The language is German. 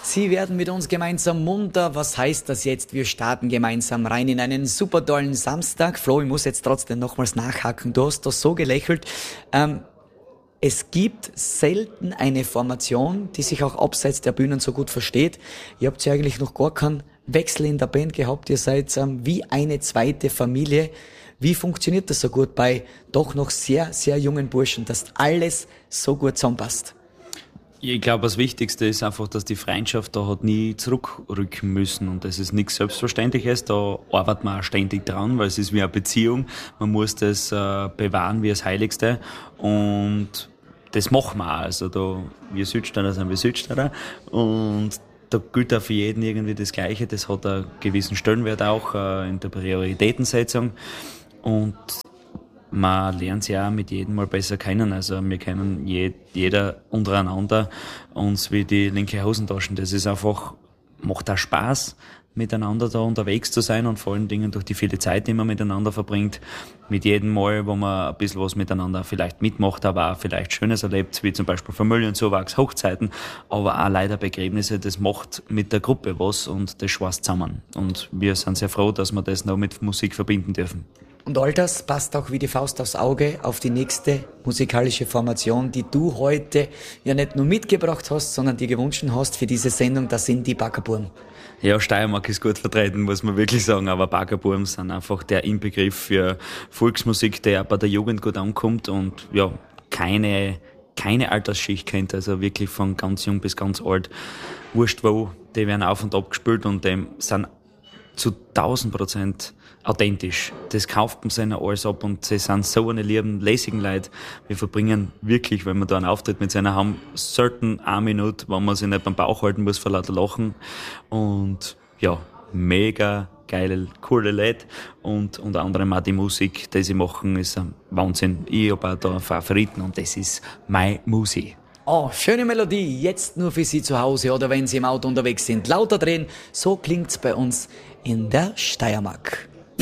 Sie werden mit uns gemeinsam munter. Was heißt das jetzt? Wir starten gemeinsam rein in einen super tollen Samstag. Flo, ich muss jetzt trotzdem nochmals nachhaken. Du hast da so gelächelt. Es gibt selten eine Formation, die sich auch abseits der Bühnen so gut versteht. Ihr habt ja eigentlich noch gar keinen Wechsel in der Band gehabt. Ihr seid wie eine zweite Familie. Wie funktioniert das so gut bei doch noch sehr, sehr jungen Burschen, dass alles so gut zusammenpasst? Ich glaube, das Wichtigste ist einfach, dass die Freundschaft da hat nie zurückrücken müssen und das ist nichts Selbstverständliches. Da arbeitet man auch ständig dran, weil es ist wie eine Beziehung. Man muss das bewahren wie das Heiligste und das machen wir auch. Also da, wir Südstaater sind wir Südstaater und da gilt auch für jeden irgendwie das Gleiche. Das hat einen gewissen Stellenwert auch in der Prioritätensetzung und man lernt sich auch mit jedem mal besser kennen. Also wir kennen jeder untereinander uns wie die linke Hosentaschen. Das ist einfach, macht auch Spaß, miteinander da unterwegs zu sein und vor allen Dingen durch die viele Zeit, die man miteinander verbringt. Mit jedem Mal, wo man ein bisschen was miteinander vielleicht mitmacht, aber auch vielleicht Schönes erlebt, wie zum Beispiel Familienzuwachs, Hochzeiten, aber auch leider Begräbnisse, das macht mit der Gruppe was und das schweißt zusammen. Und wir sind sehr froh, dass wir das noch mit Musik verbinden dürfen. Und all das passt auch wie die Faust aufs Auge auf die nächste musikalische Formation, die du heute ja nicht nur mitgebracht hast, sondern dir gewünscht hast für diese Sendung. Das sind die Baggerburm. Ja, Steiermark ist gut vertreten, muss man wirklich sagen, aber Baggerburm sind einfach der Inbegriff für Volksmusik, der bei der Jugend gut ankommt und ja, keine Altersschicht kennt, also wirklich von ganz jung bis ganz alt. Wurscht wo, die werden auf und ab gespielt und dem sind zu 1000% authentisch. Das kauft man sich alles ab und sie sind so eine lieben, lässigen Leute. Wir verbringen wirklich, wenn wir da einen Auftritt mit seiner haben, selten eine Minute, wo man sich nicht beim Bauch halten muss vor lauter Lachen. Und ja, mega geile, coole Leute und unter anderem auch die Musik, die sie machen, ist ein Wahnsinn. Ich habe auch da einen Favoriten und das ist meine Musik. Oh, schöne Melodie, jetzt nur für Sie zu Hause oder wenn Sie im Auto unterwegs sind. Lauter drehen, so klingt's bei uns in der Steiermark.